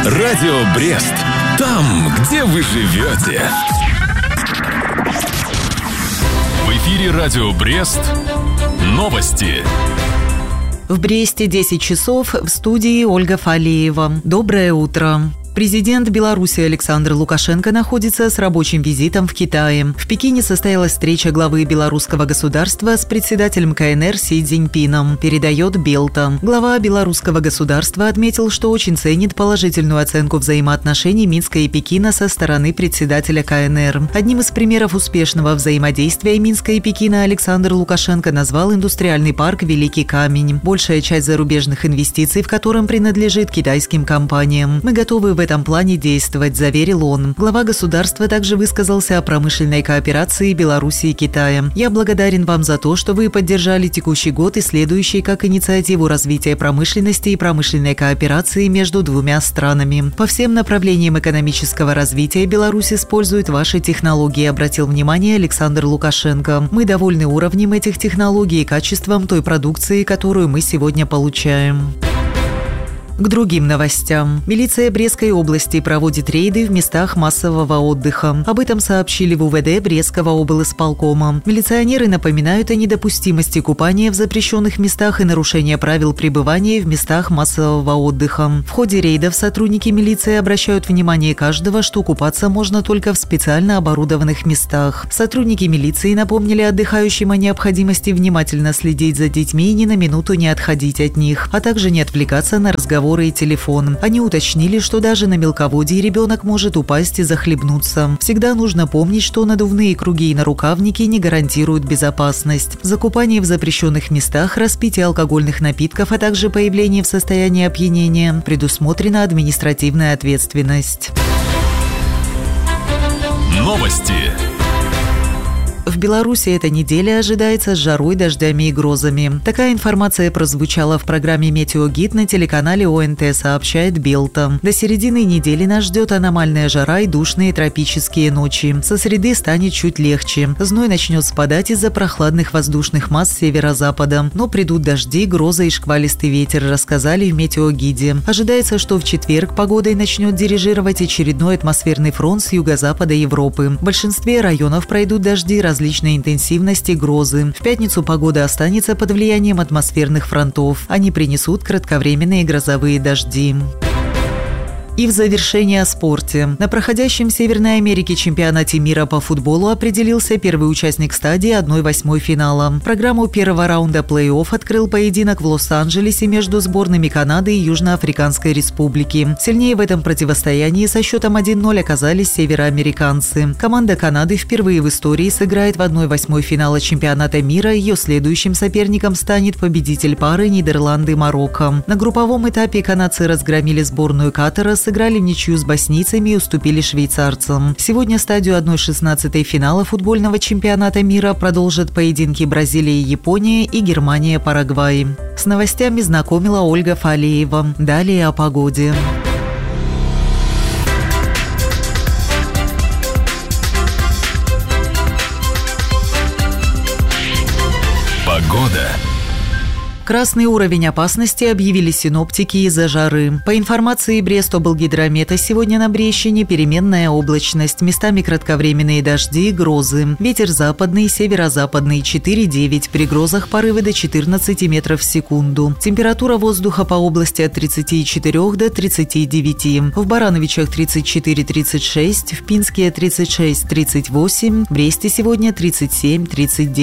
Радио Брест. Там, где вы живете. В эфире Радио Брест. Новости. В Бресте 10 часов, в студии Ольга Фалеева. Доброе утро. Президент Беларуси Александр Лукашенко находится с рабочим визитом в Китае. В Пекине состоялась встреча главы белорусского государства с председателем КНР Си Цзиньпином, передает Белта. Глава белорусского государства отметил, что очень ценит положительную оценку взаимоотношений Минска и Пекина со стороны председателя КНР. Одним из примеров успешного взаимодействия Минска и Пекина Александр Лукашенко назвал индустриальный парк «Великий камень», большая часть зарубежных инвестиций в котором принадлежит китайским компаниям. Мы готовы в этом плане действовать, заверил он. Глава государства также высказался о промышленной кооперации Беларуси и Китая. «Я благодарен вам за то, что вы поддержали текущий год и следующий как инициативу развития промышленности и промышленной кооперации между двумя странами. По всем направлениям экономического развития Беларусь использует ваши технологии», обратил внимание Александр Лукашенко. «Мы довольны уровнем этих технологий и качеством той продукции, которую мы сегодня получаем». К другим новостям. Милиция Брестской области проводит рейды в местах массового отдыха. Об этом сообщили в УВД Брестского облисполкома. Милиционеры напоминают о недопустимости купания в запрещенных местах и нарушения правил пребывания в местах массового отдыха. В ходе рейдов сотрудники милиции обращают внимание каждого, что купаться можно только в специально оборудованных местах. Сотрудники милиции напомнили отдыхающим о необходимости внимательно следить за детьми и ни на минуту не отходить от них, а также не отвлекаться на разговоры и телефон. Они уточнили, что даже на мелководье ребенок может упасть и захлебнуться. Всегда нужно помнить, что надувные круги и нарукавники не гарантируют безопасность. За купание в запрещенных местах, распитие алкогольных напитков, а также появление в состоянии опьянения предусмотрена административная ответственность. Новости. В Беларуси эта неделя ожидается с жарой, дождями и грозами. Такая информация прозвучала в программе «Метеогид» на телеканале ОНТ, сообщает Белта. До середины недели нас ждет аномальная жара и душные тропические ночи. Со среды станет чуть легче. Зной начнет спадать из-за прохладных воздушных масс северо-запада. Но придут дожди, грозы и шквалистый ветер, рассказали в «Метеогиде». Ожидается, что в четверг погодой начнет дирижировать очередной атмосферный фронт с юго-запада Европы. В большинстве районов пройдут дожди различной интенсивности, грозы. В пятницу погода останется под влиянием атмосферных фронтов. Они принесут кратковременные грозовые дожди. И в завершение о спорте. На проходящем в Северной Америке чемпионате мира по футболу определился первый участник стадии 1/8 финала. Программу первого раунда плей-офф открыл поединок в Лос-Анджелесе между сборными Канады и Южноафриканской Республики. Сильнее в этом противостоянии со счетом 1-0 оказались североамериканцы. Команда Канады впервые в истории сыграет в 1/8 финала чемпионата мира. Ее следующим соперником станет победитель пары Нидерланды-Марокко. На групповом этапе канадцы разгромили сборную Катара, сыграли в ничью с боснийцами и уступили швейцарцам. Сегодня стадию 1/16 финала футбольного чемпионата мира продолжат поединки Бразилия и Япония и Германия-Парагвай. С новостями знакомила Ольга Фалеева. Далее о погоде. Погода. Красный уровень опасности объявили синоптики из-за жары. По информации Брест-облгидромета, сегодня на Брещине переменная облачность, местами кратковременные дожди и грозы. Ветер западный, северо-западный 4,9, при грозах порывы до 14 метров в секунду. Температура воздуха по области от 34 до 39. В Барановичах 34-36, в Пинске 36-38, в Бресте сегодня 37-39.